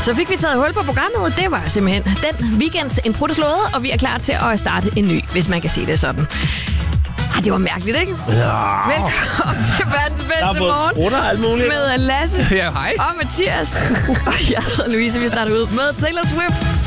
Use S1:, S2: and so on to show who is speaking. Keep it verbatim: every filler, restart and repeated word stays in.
S1: Så fik vi taget hul på programmet. Det var simpelthen den weekends en slået, og vi er klar til at starte en ny, hvis man kan sige det sådan. Ah, det var mærkeligt, ikke?
S2: Ja.
S1: Velkommen til verdens bedste morgen.
S2: Der er alt muligt.
S1: Med Lasse
S3: ja, hej.
S1: og Mathias. Og jeg hedder Louise, vi starter ud med Taylor Swift.